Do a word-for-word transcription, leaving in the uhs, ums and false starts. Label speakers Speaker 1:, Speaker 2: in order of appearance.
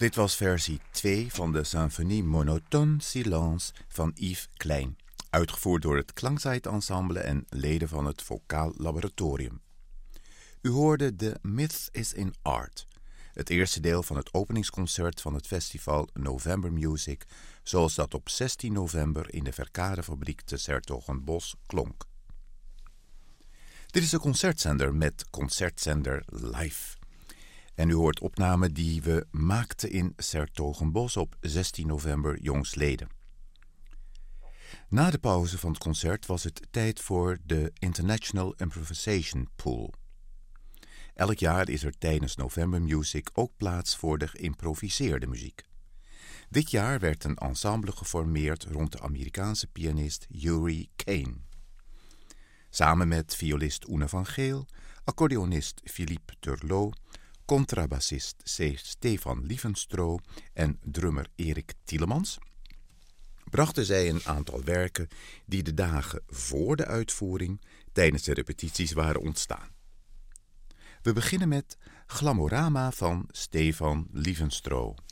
Speaker 1: Dit was versie twee van de Symphonie Monotone Silence van Yves Klein, uitgevoerd door het Klangzijdensemble en leden van het Vocaal Laboratorium. U hoorde The Myth is in Art, het eerste deel van het openingsconcert van het festival November Music, zoals dat op zestien november in de Verkadefabriek te 's-Hertogenbosch klonk. Dit is de concertzender met Concertzender Live. En u hoort opnamen die we maakten in 's-Hertogenbosch op zestien november jongstleden. Na de pauze van het concert was het tijd voor de International Improvisation Pool. Elk jaar is er tijdens November Music ook plaats voor de geïmproviseerde muziek. Dit jaar werd een ensemble geformeerd rond de Amerikaanse pianist Uri Kane. Samen met violist Oene van Geel, accordeonist Philippe Turlot, contrabassist Stefan Lievenstro en drummer Erik Tielemans brachten zij een aantal werken die de dagen voor de uitvoering tijdens de repetities waren ontstaan. We beginnen met Glamorama van Stefan Lievenstro.